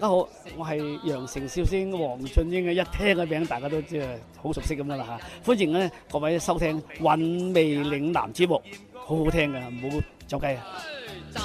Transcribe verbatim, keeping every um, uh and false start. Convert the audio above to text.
家好，我係羊城笑星黃俊英嘅，一聽個名大家都知係好熟悉咁噶啦嚇。歡迎咧各位收聽《韻味嶺南》節目，好好聽㗎，唔好走雞啊！